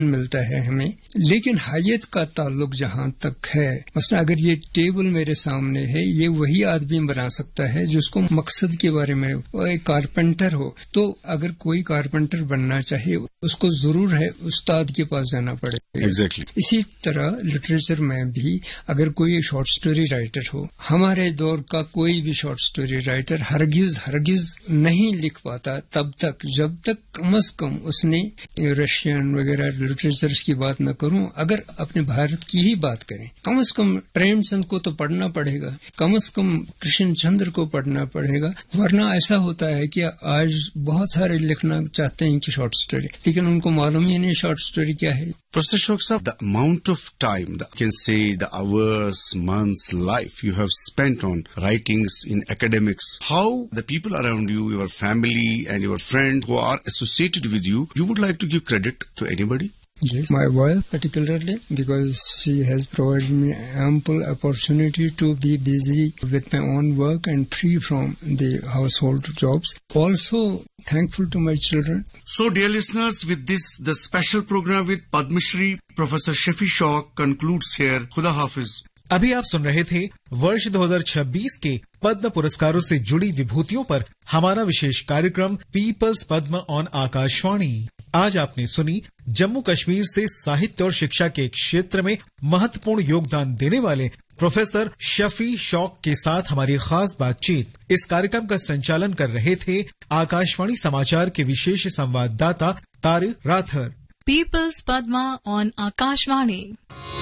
मिलता है हमें, लेकिन हैयत का ताल्लुक जहाँ तक है, मसलन अगर ये टेबल मेरे सामने है, ये वही आदमी बना सकता है जिसको मकसद के बारे में, वो एक कारपेंटर हो, तो अगर कोई कारपेंटर बनना चाहे उसको जरूर है उस्ताद के पास जाना पड़ेगा। Exactly. इसी तरह लिटरेचर में भी अगर कोई शॉर्ट स्टोरी राइटर हो, हमारे दौर का कोई भी शॉर्ट स्टोरी राइटर हरगिज नहीं लिख पाता तब तक जब तक कम से कम उसने रशियन वगैरह लिटरेचर्स की बात न करूं, अगर अपने भारत की ही बात करें, कम से कम प्रेमचंद को तो पढ़ना पड़ेगा, कम से कम कृष्ण चंद्र को पढ़ना पड़ेगा, वरना ऐसा होता है कि आज बहुत सारे लिखना चाहते हैं कि शॉर्ट स्टोरी, लेकिन उनको मालूम ही नहीं शॉर्ट स्टोरी क्या है। Professor Ashok Saab, the amount of time, you can say the hours, months, life you have spent on writings in academics, how the people around you, your family and your friends who are associated with you, you would like to give credit to anybody? Yes, my wife particularly, because she has provided me ample opportunity to be busy with my own work and free from the household jobs. Also thankful to my children. So dear listeners, with this, the special program with Padma Shri Professor Shafi Shauq concludes here. Khuda Hafiz. अभी आप सुन रहे थे वर्ष 2026 के पद्म पुरस्कारों से जुड़ी विभूतियों पर हमारा विशेष कार्यक्रम पीपल्स पद्म ऑन आकाशवाणी। आज आपने सुनी जम्मू कश्मीर से साहित्य और शिक्षा के क्षेत्र में महत्वपूर्ण योगदान देने वाले प्रोफेसर शफी शौक के साथ हमारी खास बातचीत। इस कार्यक्रम का संचालन कर रहे थे आकाशवाणी समाचार के विशेष संवाददाता Tariq rather. Peoples Padma on Akashvani.